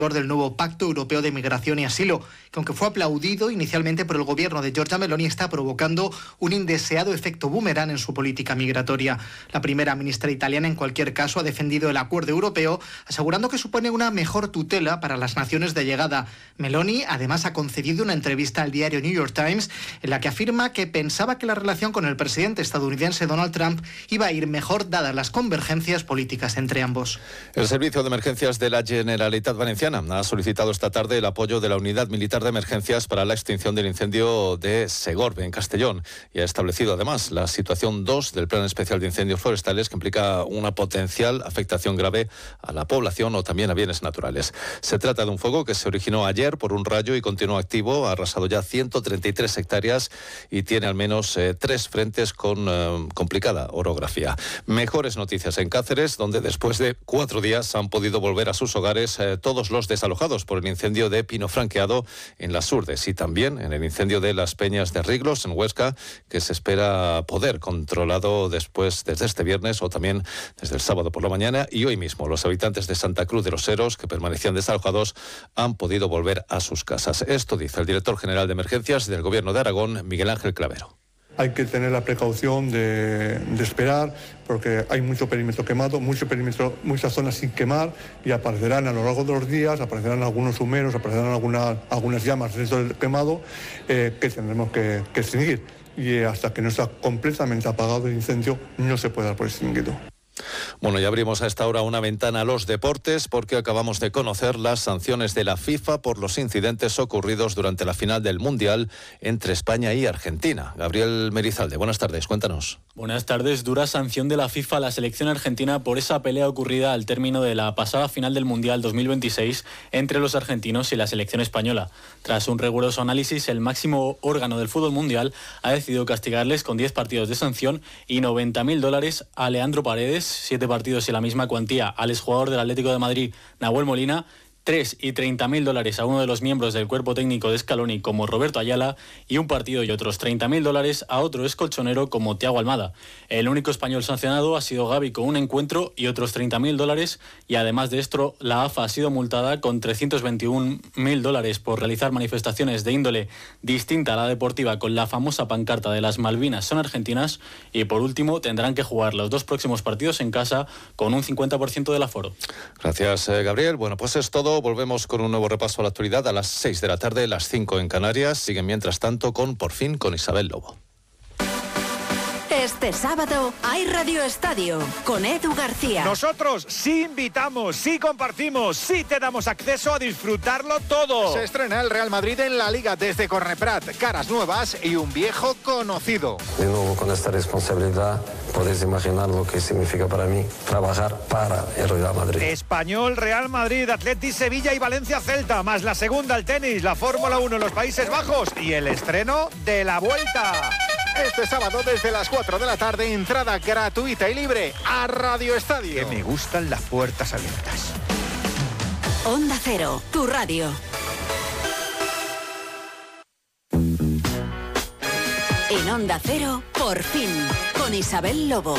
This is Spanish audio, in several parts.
del nuevo Pacto Europeo de Migración y Asilo, que aunque fue aplaudido inicialmente por el gobierno de Giorgia Meloni, está provocando un indeseado efecto boomerang en su política migratoria. La primera ministra italiana, en cualquier caso, ha defendido el acuerdo europeo, asegurando que supone una mejor tutela para las naciones de llegada. Meloni, además, ha concedido una entrevista al diario New York Times en la que afirma que pensaba que la relación con el presidente estadounidense Donald Trump iba a ir mejor dadas las convergencias políticas entre ambos. El Servicio de Emergencias de la Generalitat Valenciana ha solicitado esta tarde el apoyo de la Unidad Militar de Emergencias para la extinción del incendio de Segorbe, en Castellón, y ha establecido además la situación 2 del Plan Especial de Incendios Forestales, que implica una potencial afectación grave a la población o también a bienes naturales. Se trata de un fuego que se originó ayer por un rayo y continúa activo, ha arrasado ya 133 hectáreas y tiene al menos 3 frentes con complicada orografía. Mejores noticias en Cáceres, donde después de 4 días han podido volver a sus hogares todos los desalojados por el incendio de Pino Franqueado en las Urdes y también en el incendio de las Peñas de Riglos en Huesca, que se espera poder controlado desde este viernes o también desde el sábado por la mañana, y hoy mismo los habitantes de Santa Cruz de los Heros, que permanecían desalojados, han podido volver a sus casas. Esto dice el director general de Emergencias del Gobierno de Aragón, Miguel Ángel Clavero. Hay que tener la precaución de esperar, porque hay mucho perímetro quemado, muchas zonas sin quemar, y aparecerán a lo largo de los días, aparecerán algunos humeros, aparecerán algunas llamas dentro del quemado que tendremos que extinguir. Y hasta que no está completamente apagado el incendio, no se puede dar por extinguido. Bueno, ya abrimos a esta hora una ventana a los deportes porque acabamos de conocer las sanciones de la FIFA por los incidentes ocurridos durante la final del Mundial entre España y Argentina. Gabriel Merizalde, buenas tardes, cuéntanos. Buenas tardes. Dura sanción de la FIFA a la selección argentina por esa pelea ocurrida al término de la pasada final del Mundial 2026 entre los argentinos y la selección española. Tras un riguroso análisis, el máximo órgano del fútbol mundial ha decidido castigarles con 10 partidos de sanción y $90.000 a Leandro Paredes, 7 partidos y la misma cuantía al exjugador del Atlético de Madrid, Nahuel Molina, 3 y $30.000 a uno de los miembros del cuerpo técnico de Scaloni como Roberto Ayala, y un partido y otros $30.000 a otro excolchonero como Thiago Almada. El único español sancionado ha sido Gavi con un encuentro y otros $30.000, y además de esto la AFA ha sido multada con $321.000 por realizar manifestaciones de índole distinta a la deportiva con la famosa pancarta de las Malvinas son argentinas, y por último tendrán que jugar los 2 próximos partidos en casa con un 50% del aforo. Gracias, Gabriel. Bueno, pues es todo. Volvemos con un nuevo repaso a la actualidad a las 6 de la tarde, las 5 en Canarias. Siguen mientras tanto con Por Fin con Isabel Lobo. Este sábado hay Radio Estadio con Edu García. Nosotros sí invitamos, sí compartimos, sí te damos acceso a disfrutarlo todo. Se estrena el Real Madrid en la Liga desde Corneprat. Caras nuevas y un viejo conocido. De nuevo, con esta responsabilidad, podéis imaginar lo que significa para mí trabajar para el Real Madrid. Español, Real Madrid, Atleti, Sevilla y Valencia Celta, más la segunda al tenis, la Fórmula 1 en los Países Bajos y el estreno de La Vuelta. Este sábado desde las 4 de la tarde, entrada gratuita y libre a Radio Estadio. Que me gustan las puertas abiertas. Onda Cero, tu radio. En Onda Cero, Por Fin, con Isabel Lobo.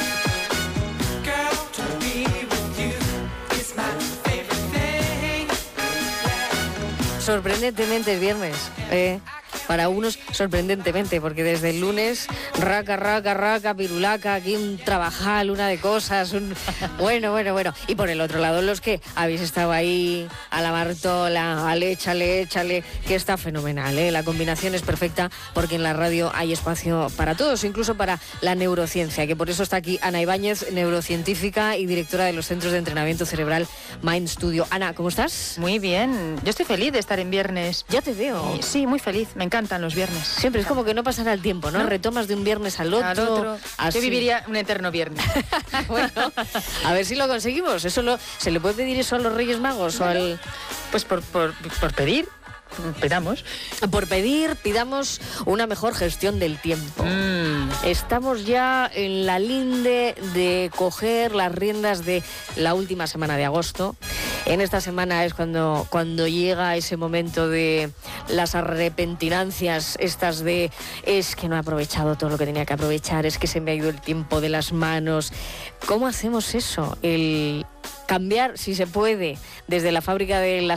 Sorprendentemente es viernes, para unos sorprendentemente, porque desde el lunes raca, pirulaca, aquí un trabajal, una de cosas, bueno. Y por el otro lado, los que habéis estado ahí a la Bartola, échale, que está fenomenal, la combinación es perfecta, porque en la radio hay espacio para todos, incluso para la neurociencia, que por eso está aquí Ana Ibáñez, neurocientífica y directora de los centros de entrenamiento cerebral Mind Studio. Ana, ¿cómo estás? Muy bien, yo estoy feliz de estar en viernes. Ya te veo. Sí, muy feliz, me encantan los viernes. Siempre es como que no pasará el tiempo, ¿no? Retomas de un viernes al otro. Así. Yo viviría un eterno viernes. Bueno, a ver si lo conseguimos. ¿Se le puede pedir eso a los Reyes Magos o al...? Pues por pedir. Pidamos una mejor gestión del tiempo. Estamos ya en la linde de coger las riendas de la última semana de agosto. En esta semana es cuando llega ese momento de las arrepentinancias, estas de es que no he aprovechado todo lo que tenía que aprovechar, es que se me ha ido el tiempo de las manos. ¿Cómo hacemos eso? El cambiar, si se puede, desde la fábrica de las